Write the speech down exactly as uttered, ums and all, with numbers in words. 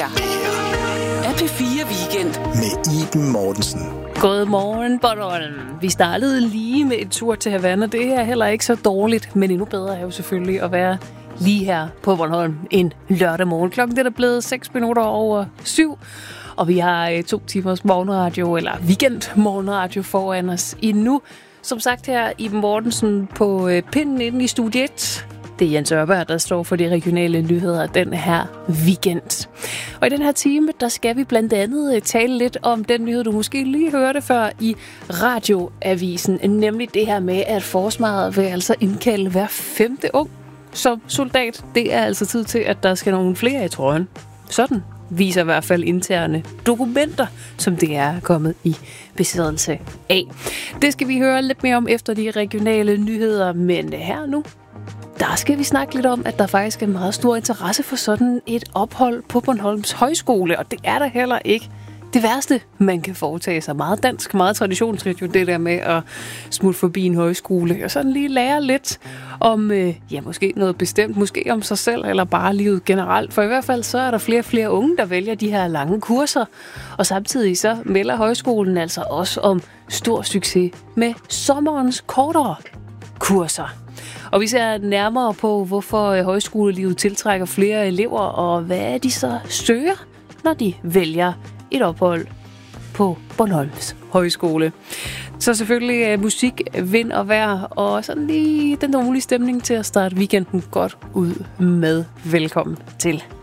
her er P fire Weekend med Iben Mortensen. Godmorgen, Bornholm. Vi startede lige med et tur til Havana. Det er heller ikke så dårligt, men endnu bedre er jo selvfølgelig at være lige her på Bornholm en lørdag morgen. Klokken er blevet seks minutter over syv, og vi har to timers morgenradio, eller weekend morgenradio foran os endnu. Som sagt her, Iben Mortensen på pinden inde i studie et. Det er Jens Ørberg, der står for de regionale nyheder den her weekend. Og i den her time, der skal vi blandt andet tale lidt om den nyhed, du måske lige hørte før i radioavisen. Nemlig det her med, at forsvaret vil altså indkalde hver femte ung som soldat. Det er altså tid til, at der skal nogle flere i trøjen. Sådan viser i hvert fald interne dokumenter, som det er kommet i besiddelse af. Det skal vi høre lidt mere om efter de regionale nyheder, men her nu, der skal vi snakke lidt om, at der faktisk er meget stor interesse for sådan et ophold på Bornholms Højskole, og det er der heller ikke det værste, man kan foretage sig. Meget dansk, meget traditionsrigt jo det der med at smutte forbi en højskole, og sådan lige lære lidt om, øh, ja, måske noget bestemt, måske om sig selv, eller bare livet generelt. For i hvert fald så er der flere og flere unge, der vælger de her lange kurser, og samtidig så melder højskolen altså også om stor succes med sommerens kortere kurser. Og vi ser nærmere på, hvorfor højskolelivet tiltrækker flere elever, og hvad de så søger, når de vælger et ophold på Bornholms Højskole. Så selvfølgelig musik, vind og vejr, og sådan lige den rolige stemning til at starte weekenden godt ud med. Velkommen til.